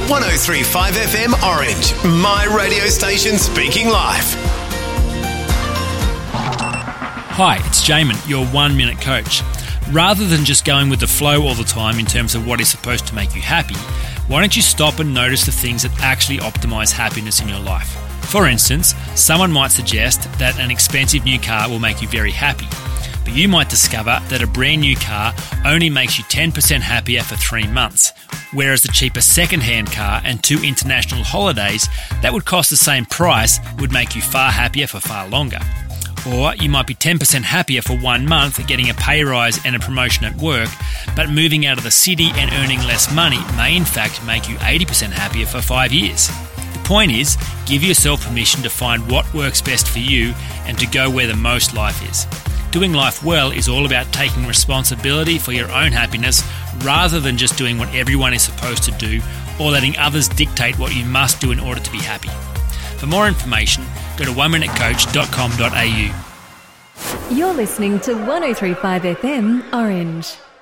103.5 FM Orange, my radio station speaking life. Hi, it's Jamin, your 1 minute coach. Rather than just going with the flow all the time in terms of what is supposed to make you happy, why don't you stop and notice the things that actually optimize happiness in your life? For instance, someone might suggest that an expensive new car will make you very happy, but you might discover that a brand new car only makes you 10% happier for 3 months, whereas the cheaper second-hand car and 2 international holidays that would cost the same price would make you far happier for far longer. Or you might be 10% happier for 1 month getting a pay rise and a promotion at work, but moving out of the city and earning less money may in fact make you 80% happier for 5 years. The point is, give yourself permission to find what works best for you and to go where the most life is. Doing life well is all about taking responsibility for your own happiness rather than just doing what everyone is supposed to do or letting others dictate what you must do in order to be happy. For more information, go to 1minutecoach.com.au. You're listening to 103.5 FM Orange.